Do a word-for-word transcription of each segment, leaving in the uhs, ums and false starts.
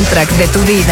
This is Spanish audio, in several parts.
soundtrack de tu vida.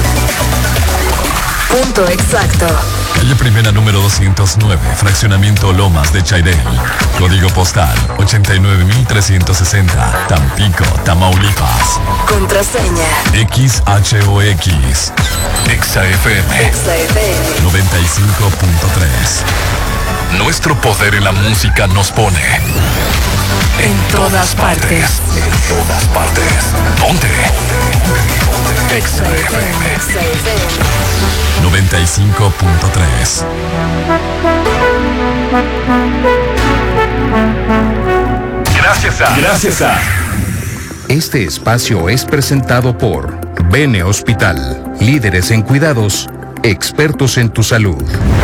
Punto exacto. Calle Primera número doscientos nueve, Fraccionamiento Lomas de Chairel. Código postal ochenta y nueve mil trescientos sesenta, Tampico, Tamaulipas. Contraseña X H O X. Exa F M. Exa F M noventa y cinco punto tres. Nuestro poder en la música nos pone en, en todas partes. partes. En todas partes. Ponte. Exa F M. Exa F M noventa y cinco punto tres. Gracias a. Gracias a. Este espacio es presentado por Bene Hospital. Líderes en cuidados, expertos en tu salud.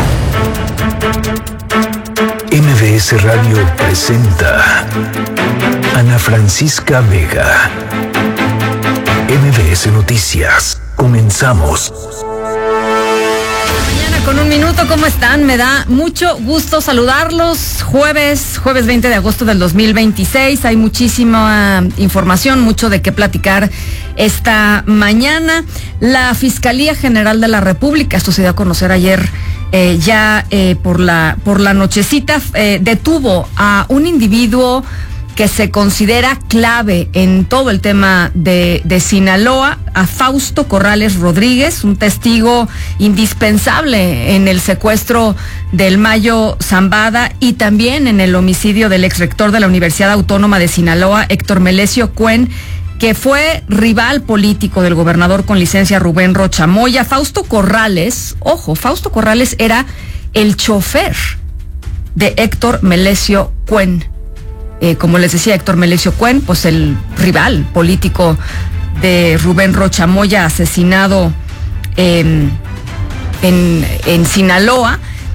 M B S Radio presenta Ana Francisca Vega. M B S Noticias. Comenzamos. Mañana con un minuto, ¿cómo están? Me da mucho gusto saludarlos. Jueves, jueves veinte de agosto del dos mil veintiséis. Hay muchísima información, mucho de qué platicar esta mañana. La Fiscalía General de la República, esto se dio a conocer ayer eh, ya eh, por la por la nochecita, eh, detuvo a un individuo que se considera clave en todo el tema de, de Sinaloa, a Fausto Corrales Rodríguez, un testigo indispensable en el secuestro del Mayo Zambada y también en el homicidio del exrector de la Universidad Autónoma de Sinaloa, Héctor Melesio Cuen, que fue rival político del gobernador con licencia Rubén Rocha Moya. Fausto Corrales, ojo, Fausto Corrales era el chofer de Héctor Melesio Cuen. Eh, como les decía, Héctor Melesio Cuen, pues el rival político de Rubén Rocha Moya, asesinado eh, en, en Sinaloa.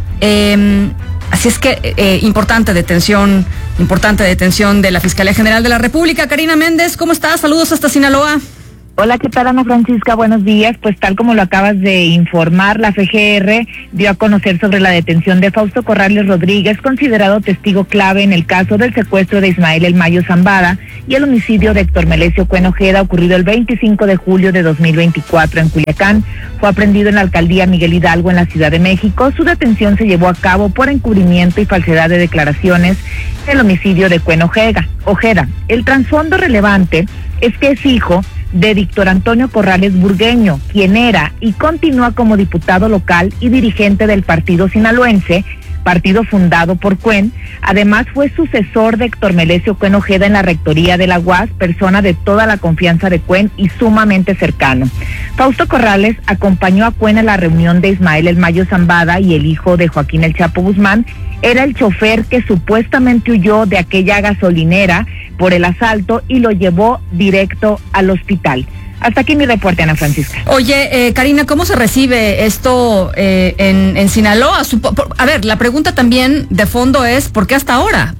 Eh, así es que eh, importante detención, importante detención de la Fiscalía General de la República. Karina Méndez, ¿cómo estás? Saludos hasta Sinaloa. Hola, ¿qué tal, Ana Francisca? Buenos días. Pues tal como lo acabas de informar, la F G R dio a conocer sobre la detención de Fausto Corrales Rodríguez, considerado testigo clave en el caso del secuestro de Ismael El Mayo Zambada y el homicidio de Héctor Melesio Cuen Ojeda, ocurrido el veinticinco de julio de dos mil veinticuatro en Culiacán. Fue aprendido en la alcaldía Miguel Hidalgo, en la Ciudad de México. Su detención se llevó a cabo por encubrimiento y falsedad de declaraciones en el homicidio de Cuen Ojeda. Ojeda. El trasfondo relevante es que es hijo de Víctor Antonio Corrales Burgueño, quien era y continúa como diputado local y dirigente del partido sinaloense, partido fundado por Cuen. Además fue sucesor de Héctor Melesio Cuen Ojeda en la rectoría de la U A S, persona de toda la confianza de Cuen y sumamente cercano. Fausto Corrales acompañó a Cuen a la reunión de Ismael El Mayo Zambada y el hijo de Joaquín El Chapo Guzmán. Era el chofer que supuestamente huyó de aquella gasolinera por el asalto y lo llevó directo al hospital. Hasta aquí mi reporte, Ana Francisca. Oye, eh, Karina, ¿cómo se recibe esto eh, en, en Sinaloa? Supo, por, a ver, la pregunta también de fondo es, ¿por qué hasta ahora?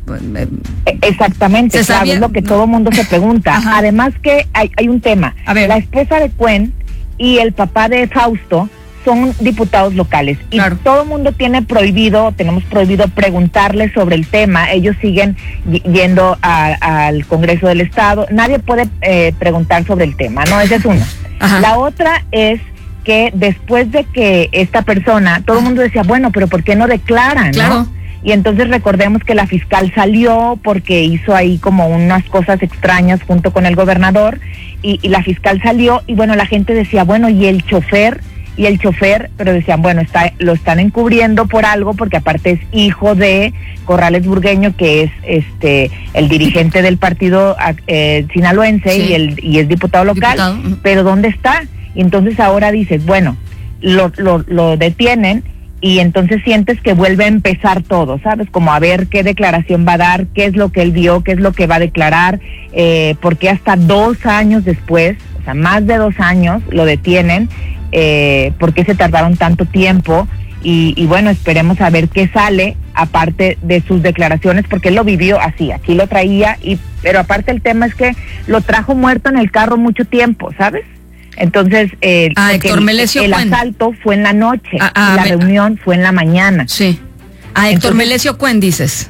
Exactamente, claro, sabía? Es lo que todo mundo se pregunta. Ajá. Además que hay, hay un tema. A ver. La esposa de Cuen y el papá de Fausto son diputados locales y claro, todo el mundo tiene prohibido, tenemos prohibido preguntarles sobre el tema. Ellos siguen y- yendo a, al Congreso del Estado. Nadie puede eh, preguntar sobre el tema, ¿no? Esa es una. Ajá. La otra es que después de que esta persona, todo el mundo decía, bueno, pero ¿por qué no declaran? Claro. ¿No? Y entonces recordemos que la fiscal salió porque hizo ahí como unas cosas extrañas junto con el gobernador y, y la fiscal salió y bueno, la gente decía, bueno, ¿y el chofer? Y el chofer, pero decían, bueno, está, lo están encubriendo por algo, porque aparte es hijo de Corrales Burgueño, que es este el dirigente del partido eh, sinaloense, sí, y el y es diputado local, diputado. Pero ¿dónde está? Y entonces ahora dices, bueno, lo, lo, lo detienen y entonces sientes que vuelve a empezar todo, ¿sabes? Como a ver qué declaración va a dar, qué es lo que él vio, qué es lo que va a declarar, eh, porque hasta dos años después, o sea, más de dos años lo detienen. Eh, ¿Por qué se tardaron tanto tiempo? Y, y bueno, esperemos a ver qué sale, aparte de sus declaraciones, porque él lo vivió así, aquí lo traía, y pero aparte el tema es que lo trajo muerto en el carro mucho tiempo, ¿sabes? Entonces, eh, ah, Héctor Melesio el, el Cuen. asalto fue en la noche, ah, ah, y la me... reunión fue en la mañana. Sí. A Héctor Entonces, Melesio Cuen, dices.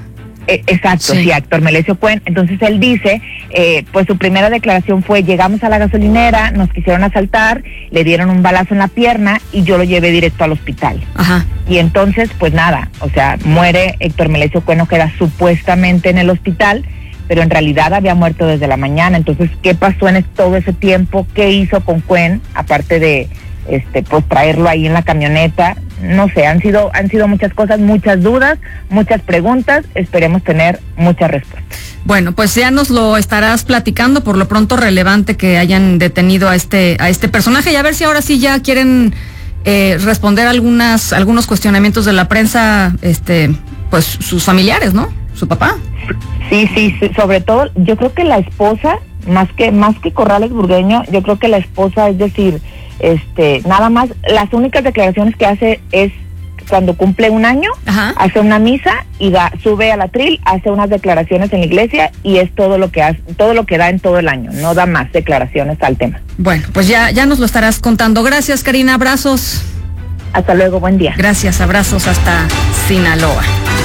Eh, exacto, sí. sí, Héctor Melesio Cuen. Entonces él dice, eh, pues su primera declaración fue, llegamos a la gasolinera, nos quisieron asaltar, le dieron un balazo en la pierna y yo lo llevé directo al hospital. Ajá. Y entonces, pues nada, o sea, muere Héctor Melesio Cuen, queda supuestamente en el hospital, pero en realidad había muerto desde la mañana. Entonces, ¿qué pasó en todo ese tiempo? ¿Qué hizo con Cuen? Aparte de, este, pues traerlo ahí en la camioneta. No sé, han sido, han sido muchas cosas, muchas dudas, muchas preguntas. Esperemos tener muchas respuestas. Bueno, pues ya nos lo estarás platicando. Por lo pronto, relevante que hayan detenido a este, a este personaje, y a ver si ahora sí ya quieren eh, responder algunas, algunos cuestionamientos de la prensa, este, pues sus familiares, ¿no? Su papá. Sí, sí, sí, sobre todo, yo creo que la esposa, más que, más que Corrales Burgueño, yo creo que la esposa, es decir, este, nada más, las únicas declaraciones que hace es cuando cumple un año, Ajá. hace una misa y da, sube al atril, hace unas declaraciones en la iglesia, y es todo lo que hace, todo lo que da en todo el año, no da más declaraciones al tema. Bueno, pues ya, ya nos lo estarás contando. Gracias, Karina, abrazos. Hasta luego, buen día. Gracias, abrazos hasta Sinaloa.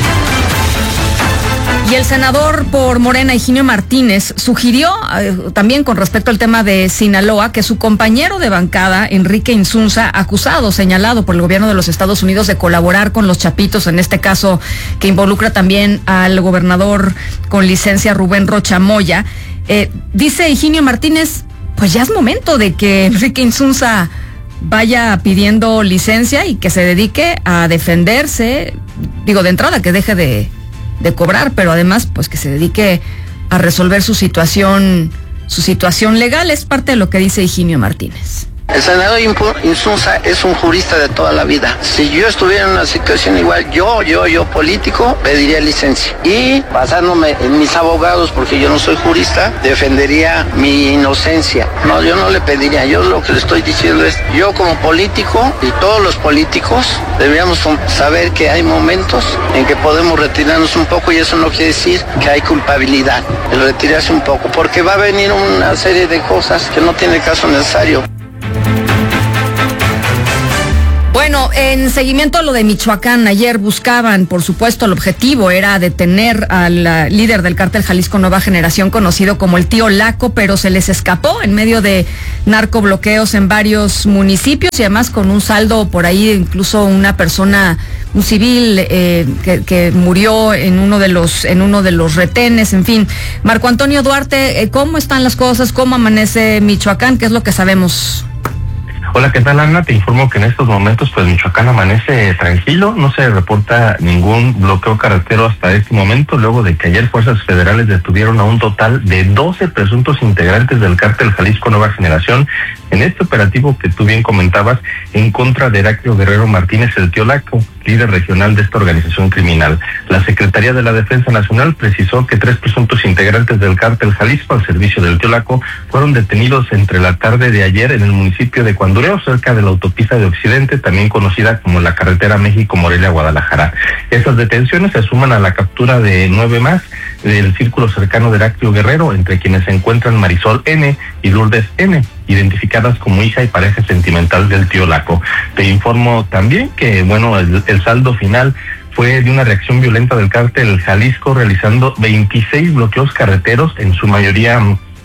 Y el senador por Morena, Higinio Martínez, sugirió eh, también con respecto al tema de Sinaloa que su compañero de bancada, Enrique Insunza, acusado, señalado por el gobierno de los Estados Unidos de colaborar con los Chapitos, en este caso que involucra también al gobernador con licencia Rubén Rocha Moya, eh, dice Higinio Martínez, pues ya es momento de que Enrique Insunza vaya pidiendo licencia y que se dedique a defenderse, digo, de entrada que deje de... de cobrar, pero además pues que se dedique a resolver su situación, su situación legal. Es parte de lo que dice Higinio Martínez. El senador Insunza es un jurista de toda la vida. Si yo estuviera en una situación igual, yo, yo, yo político, pediría licencia. Y basándome en mis abogados, porque yo no soy jurista, defendería mi inocencia. No, yo no le pediría. Yo lo que le estoy diciendo es, yo como político y todos los políticos deberíamos saber que hay momentos en que podemos retirarnos un poco, y eso no quiere decir que hay culpabilidad. El retirarse un poco, porque va a venir una serie de cosas que no tiene caso necesario. Bueno, en seguimiento a lo de Michoacán, ayer buscaban, por supuesto, el objetivo era detener al uh, líder del cártel Jalisco Nueva Generación, conocido como el Tío Laco, pero se les escapó en medio de narcobloqueos en varios municipios, y además con un saldo por ahí, incluso una persona, un civil eh, que, que murió en uno de los en uno de los retenes. En fin, Marco Antonio Duarte, eh, ¿cómo están las cosas? ¿Cómo amanece Michoacán? ¿Qué es lo que sabemos? Hola, ¿qué tal, Ana? Te informo que en estos momentos, pues, Michoacán amanece tranquilo, no se reporta ningún bloqueo carretero hasta este momento, luego de que ayer fuerzas federales detuvieron a un total de doce presuntos integrantes del cártel Jalisco Nueva Generación en este operativo que tú bien comentabas en contra de Heraclio Guerrero Martínez, el Tío Laco, líder regional de esta organización criminal. La Secretaría de la Defensa Nacional precisó que tres presuntos integrantes del cártel Jalisco al servicio del Tío Laco fueron detenidos entre la tarde de ayer en el municipio de Cuandureo, cerca de la autopista de Occidente, también conocida como la carretera México-Morelia-Guadalajara. Estas detenciones se suman a la captura de nueve más del círculo cercano de Heraclio Guerrero, entre quienes se encuentran Marisol N. y Lourdes N., identificadas como hija y pareja sentimental del Tío Laco. Te informo también que, bueno, el, el saldo final fue de una reacción violenta del cártel Jalisco, realizando veintiséis bloqueos carreteros, en su mayoría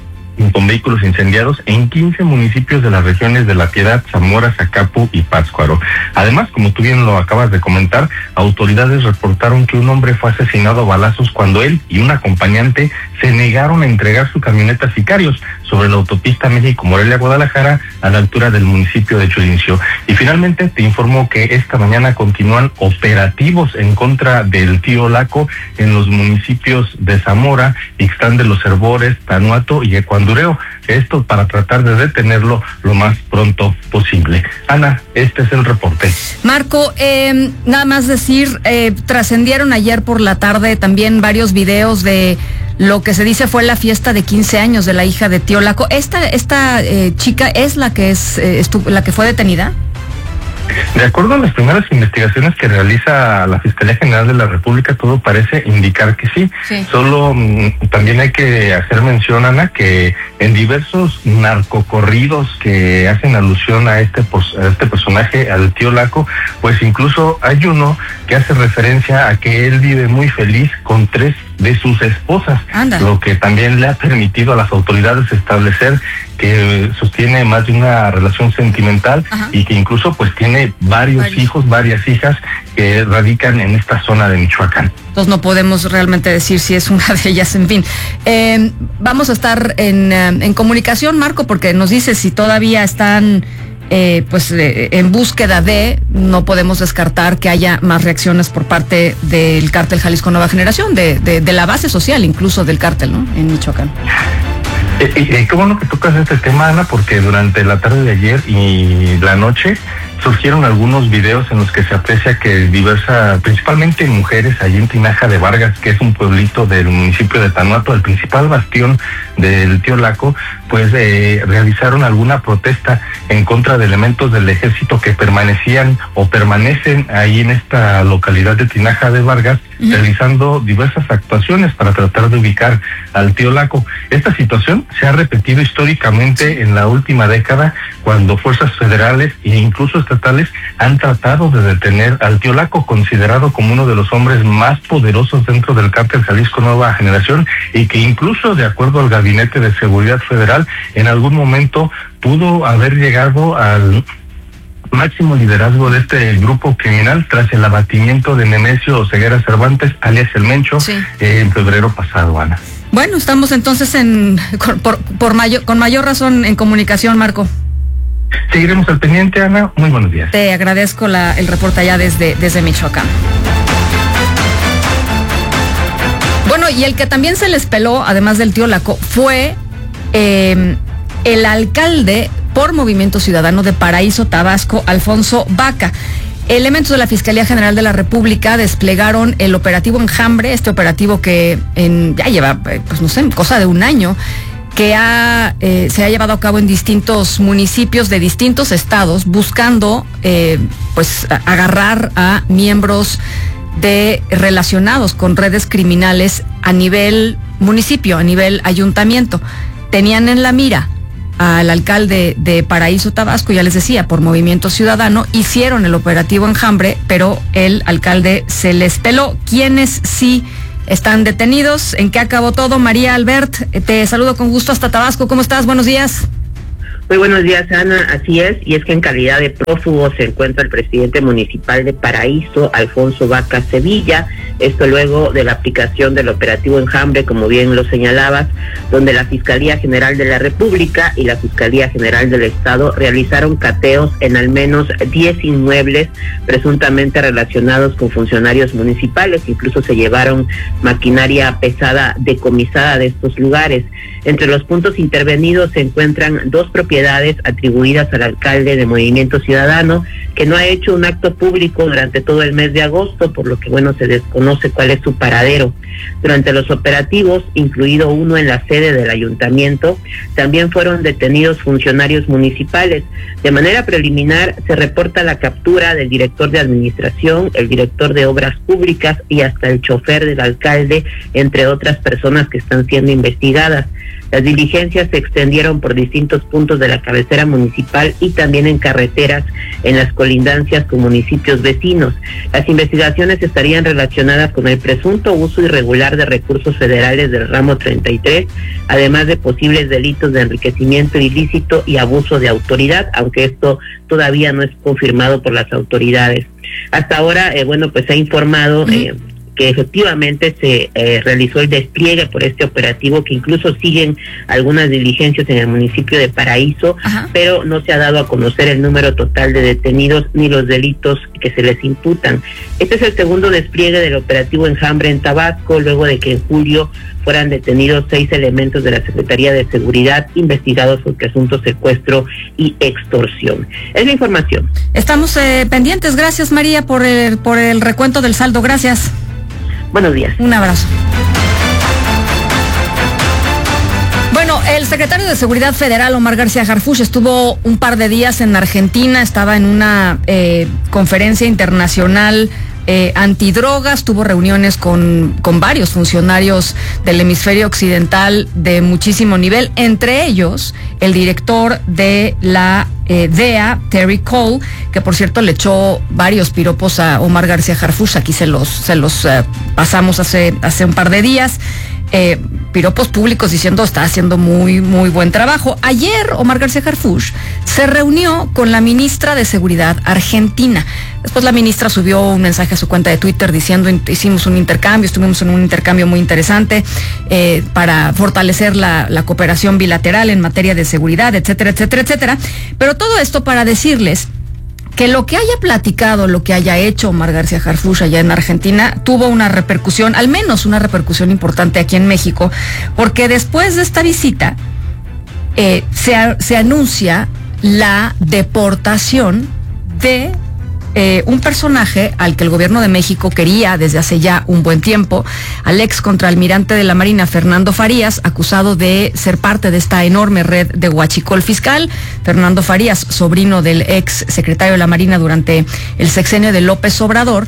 con vehículos incendiados, en quince municipios de las regiones de La Piedad, Zamora, Zacapu y Pátzcuaro. Además, como tú bien lo acabas de comentar, autoridades reportaron que un hombre fue asesinado a balazos cuando él y un acompañante se negaron a entregar su camioneta a sicarios sobre la autopista México-Morelia-Guadalajara, a la altura del municipio de Churincio. Y finalmente te informo que esta mañana continúan operativos en contra del Tío Laco en los municipios de Zamora, Ixtán de los Herbores, Tanuato y Ecuandureo. Esto para tratar de detenerlo lo más pronto posible. Ana, este es el reporte. Marco, eh, nada más decir, eh, trascendieron ayer por la tarde también varios videos de lo que se dice fue la fiesta de quince años de la hija de Tío Laco. ¿Esta, esta eh, chica es la que es eh, estu- la que fue detenida? De acuerdo a las primeras investigaciones que realiza la Fiscalía General de la República, todo parece indicar que sí. sí. Solo mmm, también hay que hacer mención, Ana, que en diversos narcocorridos que hacen alusión a este, a este personaje, al tío Laco, pues incluso hay uno que hace referencia a que él vive muy feliz con tres de sus esposas, Anda. Lo que también le ha permitido a las autoridades establecer que sostiene más de una relación sentimental. Ajá. Y que incluso pues tiene varios, varios hijos, varias hijas que radican en esta zona de Michoacán. Entonces no podemos realmente decir si es una de ellas, en fin. Eh, vamos a estar en, en comunicación, Marco, porque nos dice si todavía están Eh, pues eh, en búsqueda de, no podemos descartar que haya más reacciones por parte del cártel Jalisco Nueva Generación, de, de, de la base social incluso del cártel, ¿no? En Michoacán. Eh, eh, qué bueno que tocas este tema, Ana, porque durante la tarde de ayer y la noche surgieron algunos videos en los que se aprecia que diversas, principalmente mujeres, allí en Tinaja de Vargas, que es un pueblito del municipio de Tanuato, el principal bastión del tío Laco, pues eh, realizaron alguna protesta en contra de elementos del ejército que permanecían o permanecen ahí en esta localidad de Tinaja de Vargas, uh-huh. realizando diversas actuaciones para tratar de ubicar al tío Laco. Esta situación se ha repetido históricamente en la última década, cuando fuerzas federales e incluso estatales han tratado de detener al tío Laco, considerado como uno de los hombres más poderosos dentro del cártel Jalisco Nueva Generación, y que incluso, de acuerdo al Gabinete de Seguridad Federal, en algún momento pudo haber llegado al máximo liderazgo de este grupo criminal tras el abatimiento de Nemesio Ceguera Cervantes, alias El Mencho, sí. eh, en febrero pasado, Ana. Bueno, estamos entonces en por, por mayor, con mayor razón en comunicación, Marco. Seguiremos al pendiente, Ana. Muy buenos días. Te agradezco la, el reporte allá desde, desde Michoacán. Bueno, y el que también se les peló, además del tío Laco, fue eh, el alcalde por Movimiento Ciudadano de Paraíso, Tabasco, Alfonso Vaca. Elementos de la Fiscalía General de la República desplegaron el operativo Enjambre, este operativo que en, ya lleva, pues no sé, cosa de un año, que ha, eh, se ha llevado a cabo en distintos municipios de distintos estados, buscando eh, pues agarrar a miembros de relacionados con redes criminales a nivel municipio, a nivel ayuntamiento. Tenían en la mira al alcalde de Paraíso, Tabasco, ya les decía, por Movimiento Ciudadano, hicieron el operativo Enjambre, pero el alcalde se les peló. ¿Quiénes sí están detenidos? ¿En qué acabó todo? María Albert, te saludo con gusto hasta Tabasco. ¿Cómo estás? Buenos días. Muy buenos días, Ana. Así es, y es que en calidad de prófugo se encuentra el presidente municipal de Paraíso, Alfonso Vaca Sevilla. Esto luego de la aplicación del operativo Enjambre, como bien lo señalabas, donde la Fiscalía General de la República y la Fiscalía General del Estado realizaron cateos en al menos diez inmuebles presuntamente relacionados con funcionarios municipales. Incluso se llevaron maquinaria pesada decomisada de estos lugares. Entre los puntos intervenidos se encuentran dos propiedades atribuidas al alcalde de Movimiento Ciudadano, que no ha hecho un acto público durante todo el mes de agosto, por lo que, bueno, se desconoce cuál es su paradero. Durante los operativos, incluido uno en la sede del ayuntamiento, también fueron detenidos funcionarios municipales. De manera preliminar, se reporta la captura del director de administración, el director de obras públicas y hasta el chofer del alcalde, entre otras personas que están siendo investigadas. Las diligencias se extendieron por distintos puntos de la cabecera municipal y también en carreteras en las colindancias con municipios vecinos. Las investigaciones estarían relacionadas con el presunto uso irregular de recursos federales del ramo treinta y tres, además de posibles delitos de enriquecimiento ilícito y abuso de autoridad, aunque esto todavía no es confirmado por las autoridades. Hasta ahora, eh, bueno, pues se ha informado eh, que efectivamente se eh, realizó el despliegue por este operativo, que incluso siguen algunas diligencias en el municipio de Paraíso, Ajá. pero no se ha dado a conocer el número total de detenidos ni los delitos que se les imputan. Este es el segundo despliegue del operativo Enjambre en Tabasco, luego de que en julio fueran detenidos seis elementos de la Secretaría de Seguridad investigados por presunto secuestro y extorsión. Es la información. Estamos eh, pendientes. Gracias, María, por el, por el recuento del saldo. Gracias. Buenos días. Un abrazo. Bueno, el secretario de Seguridad Federal, Omar García Harfuch, estuvo un par de días en Argentina, estaba en una eh, conferencia internacional eh, antidrogas, tuvo reuniones con, con varios funcionarios del hemisferio occidental de muchísimo nivel, entre ellos el director de la eh, D E A, Terry Cole, que por cierto le echó varios piropos a Omar García Harfuch, aquí se los, se los eh, pasamos hace, hace un par de días. Eh, piropos públicos diciendo está haciendo muy, muy buen trabajo. Ayer Omar García Harfuch se reunió con la ministra de Seguridad argentina. Después la ministra subió un mensaje a su cuenta de Twitter diciendo hicimos un intercambio, estuvimos en un intercambio muy interesante eh, para fortalecer la, la cooperación bilateral en materia de seguridad, etcétera, etcétera, etcétera. Pero todo esto para decirles que lo que haya platicado, lo que haya hecho Omar García Harfuch allá en Argentina, tuvo una repercusión, al menos una repercusión importante aquí en México, porque después de esta visita eh, se, se anuncia la deportación de Eh, un personaje al que el gobierno de México quería desde hace ya un buen tiempo, al ex contraalmirante de la Marina, Fernando Farías, acusado de ser parte de esta enorme red de huachicol fiscal. Fernando Farías, sobrino del ex secretario de la Marina durante el sexenio de López Obrador.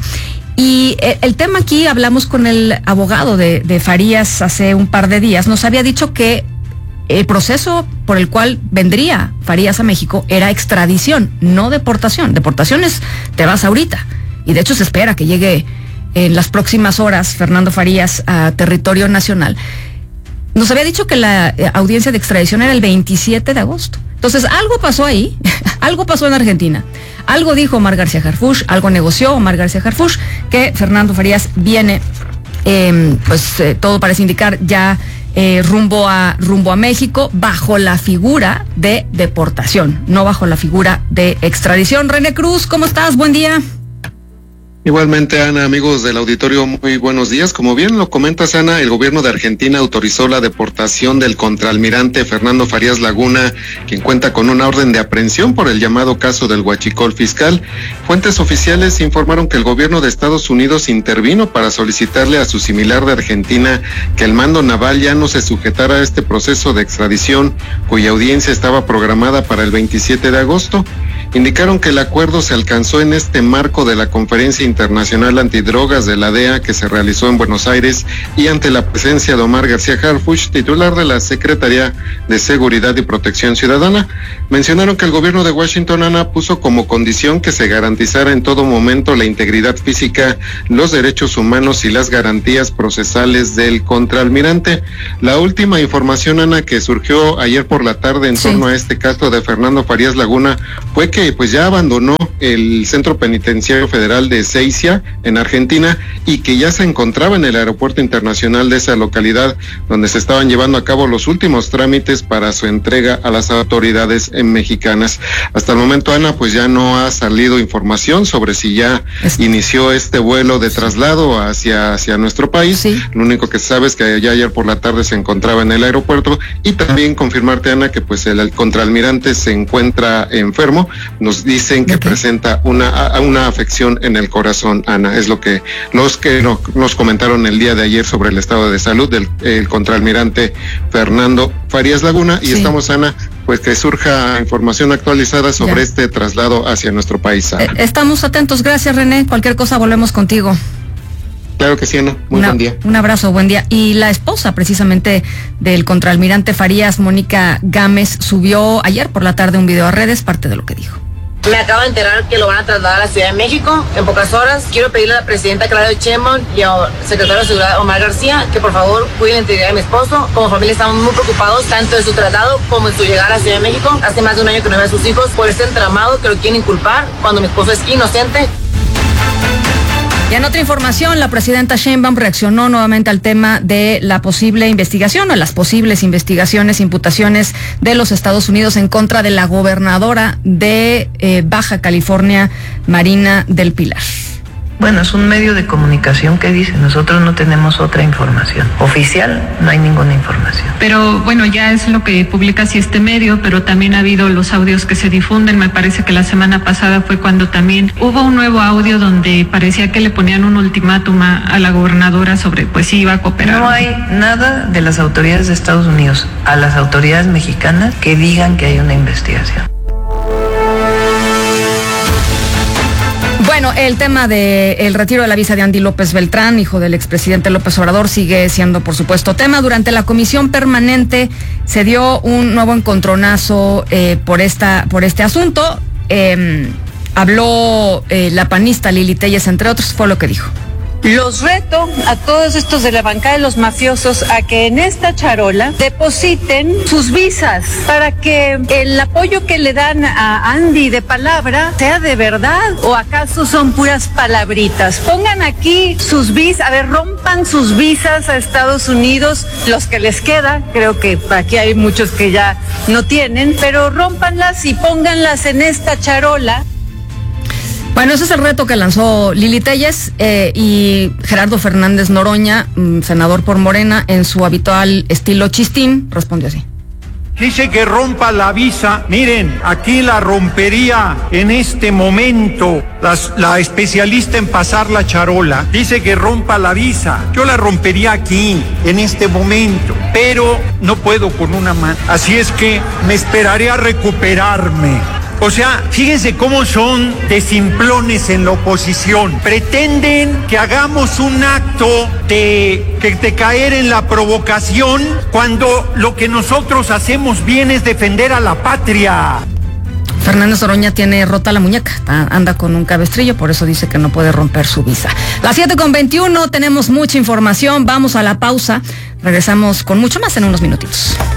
Y el, el tema aquí, hablamos con el abogado de, de Farías hace un par de días, nos había dicho que el proceso por el cual vendría Farías a México era extradición, no deportación. Deportación es, te vas ahorita. Y de hecho se espera que llegue en las próximas horas Fernando Farías a territorio nacional. Nos había dicho que la audiencia de extradición era el veintisiete de agosto. Entonces algo pasó ahí, algo pasó en Argentina. Algo dijo Omar García Harfuch, algo negoció Omar García Harfuch, que Fernando Farías viene, eh, pues eh, todo parece indicar ya Eh, rumbo a rumbo a México bajo la figura de deportación, no bajo la figura de extradición. René Cruz, ¿cómo estás? Buen día. Igualmente, Ana, amigos del auditorio, muy buenos días. Como bien lo comentas, Ana, el gobierno de Argentina autorizó la deportación del contraalmirante Fernando Farías Laguna, quien cuenta con una orden de aprehensión por el llamado caso del huachicol fiscal. Fuentes oficiales informaron que el gobierno de Estados Unidos intervino para solicitarle a su similar de Argentina que el mando naval ya no se sujetara a este proceso de extradición, cuya audiencia estaba programada para el veintisiete de agosto. Indicaron que el acuerdo se alcanzó en este marco de la Conferencia Internacional Antidrogas de la D E A que se realizó en Buenos Aires y ante la presencia de Omar García Harfuch, titular de la Secretaría de Seguridad y Protección Ciudadana. Mencionaron que el gobierno de Washington, Ana, puso como condición que se garantizara en todo momento la integridad física, los derechos humanos y las garantías procesales del contraalmirante. La última información, Ana, que surgió ayer por la tarde en sí. torno a este caso de Fernando Farías Laguna fue que que pues ya abandonó el Centro Penitenciario Federal de Ezeiza en Argentina y que ya se encontraba en el aeropuerto internacional de esa localidad, donde se estaban llevando a cabo los últimos trámites para su entrega a las autoridades mexicanas. Hasta el momento, Ana, pues ya no ha salido información sobre si ya es... inició este vuelo de traslado hacia, hacia nuestro país. Sí. Lo único que se sabe es que ya ayer por la tarde se encontraba en el aeropuerto y también confirmarte, Ana, que pues el, el contraalmirante se encuentra enfermo. Nos dicen que okay. presenta una una afección en el corazón, Ana. Es lo que los que no, nos comentaron el día de ayer sobre el estado de salud del el contraalmirante Fernando Farías Laguna. Y sí. estamos, Ana, pues que surja información actualizada sobre ya. este traslado hacia nuestro país, Ana. Eh, estamos atentos. Gracias, René. Cualquier cosa volvemos contigo. Claro que sí, Ana. Muy Una, buen día. Un abrazo, buen día. Y la esposa, precisamente, del contraalmirante Farías, Mónica Gámez, subió ayer por la tarde un video a redes, parte de lo que dijo. Me acabo de enterar que lo van a trasladar a la Ciudad de México en pocas horas. Quiero pedirle a la presidenta Claudia Sheinbaum y al secretario de Seguridad Omar García que por favor cuiden la integridad de mi esposo. Como familia estamos muy preocupados tanto de su traslado como de su llegada a la Ciudad de México. Hace más de un año que no ve a sus hijos por este entramado que lo quieren inculpar cuando mi esposo es inocente. Y en otra información, la presidenta Sheinbaum reaccionó nuevamente al tema de la posible investigación o las posibles investigaciones, imputaciones de los Estados Unidos en contra de la gobernadora de eh, Baja California, Marina del Pilar. Bueno, es un medio de comunicación que dice, nosotros no tenemos otra información. Oficial, no hay ninguna información. Pero bueno, ya es lo que publica así este medio, pero también ha habido los audios que se difunden. Me parece que la semana pasada fue cuando también hubo un nuevo audio donde parecía que le ponían un ultimátum a, a la gobernadora sobre pues si iba a cooperar. No hay nada de las autoridades de Estados Unidos a las autoridades mexicanas que digan que hay una investigación. Bueno, el tema del retiro de la visa de Andy López Beltrán, hijo del expresidente López Obrador, sigue siendo, por supuesto, tema. Durante la comisión permanente se dio un nuevo encontronazo eh, por esta, por este asunto. Eh, habló eh, la panista Lili Téllez, entre otros, fue lo que dijo. Los reto a todos estos de la bancada de los mafiosos a que en esta charola depositen sus visas para que el apoyo que le dan a Andy de palabra sea de verdad o acaso son puras palabritas. Pongan aquí sus visas, a ver, rompan sus visas a Estados Unidos, los que les queda, creo que aquí hay muchos que ya no tienen, pero rómpanlas y pónganlas en esta charola. Bueno, ese es el reto que lanzó Lili Téllez eh, y Gerardo Fernández Noroña, senador por Morena, en su habitual estilo chistín, respondió así. Dice que rompa la visa. Miren, aquí la rompería en este momento las, la especialista en pasar la charola. Dice que rompa la visa. Yo la rompería aquí, en este momento, pero no puedo con una mano. Así es que me esperaré a recuperarme. O sea, fíjense cómo son de simplones en la oposición. Pretenden que hagamos un acto de, de, de caer en la provocación cuando lo que nosotros hacemos bien es defender a la patria. Fernández Noroña tiene rota la muñeca, anda con un cabestrillo, por eso dice que no puede romper su visa. Las siete con veintiuno, tenemos mucha información, vamos a la pausa, regresamos con mucho más en unos minutitos.